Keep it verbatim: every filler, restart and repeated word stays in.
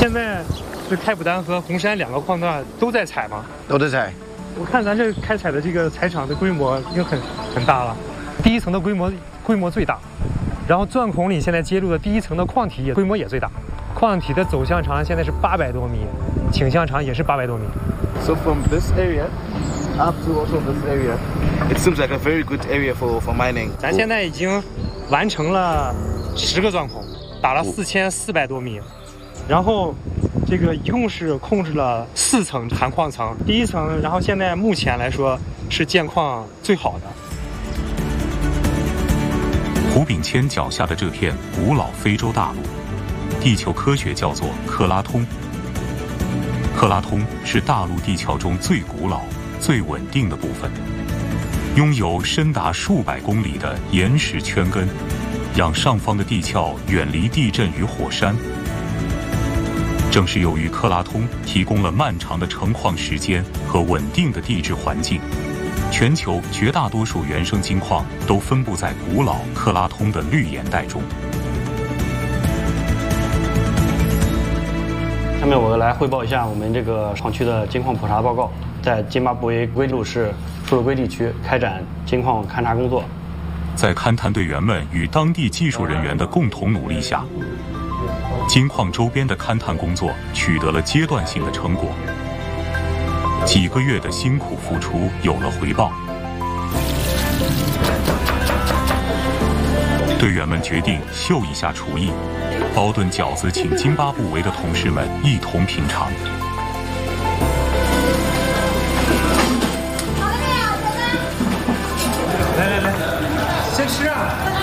现在是开普丹和红山两个矿段都在采吗？ 都在采。 我看咱这开采的这个采场的规模已经很很大了，第一层的规模规模最大，然后钻孔里现在接入的第一层的矿体也规模也最大，矿体的走向长现在是八百多米，倾向长也是八百多米。 So from this area up to also this area, it seems like a very good area for for mining. 咱现在已经完成了十个钻孔，打了四千四百多米，然后这个一共是控制了四层含矿层，第一层，然后现在目前来说是建矿最好的。 胡炳谦脚下的这片古老非洲大陆，地球科学叫做克拉通。克拉通是大陆地壳中最古老、最稳定的部分，拥有深达数百公里的岩石圈根，让上方的地壳远离地震与火山。正是由于克拉通提供了漫长的成矿时间和稳定的地质环境，全球绝大多数原生金矿都分布在古老克拉通的绿岩带中。 下面我来汇报一下我们这个厂区的金矿普查报告，在津巴布韦龟鲁市富鲁龟地区开展金矿勘察工作。 在勘探队员们与当地技术人员的共同努力下，金矿周边的勘探工作取得了阶段性的成果。几个月的辛苦付出有了回报，队员们决定秀一下厨艺，包顿饺子请津巴布韦的同事们一同品尝。 来来来，先吃啊！